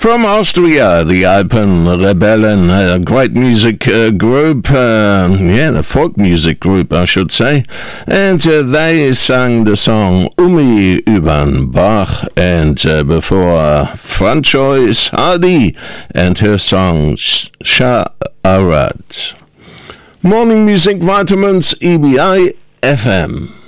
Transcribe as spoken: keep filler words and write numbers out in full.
From Austria, the Alpen Rebellen, a great music uh, group, uh, yeah, a folk music group, I should say, and uh, they sang the song Umi übern Bach, and uh, before Francois Hardy and her song Sha'arat. Morning Music Vitamins, E B I F M.